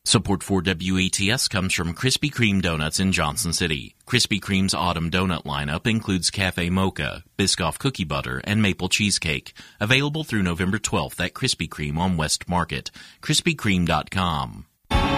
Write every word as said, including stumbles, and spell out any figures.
Support for W A T S comes from Krispy Kreme Donuts in Johnson City. Krispy Kreme's autumn donut lineup includes Cafe Mocha, Biscoff Cookie Butter, and Maple Cheesecake. Available through November twelfth at Krispy Kreme on West Market. Krispy Kreme dot com.